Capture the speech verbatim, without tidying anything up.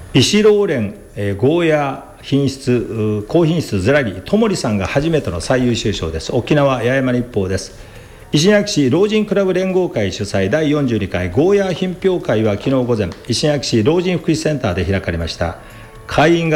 石老連、えー、ゴーヤ品質高品質ずらりともりさんが初めての最優秀賞です。沖縄八重山日報です。石垣市老人クラブ連合会主催だいよんじゅうにかいゴーヤ品評会は昨日午前、石垣市老人福祉センターで開かれました。会員が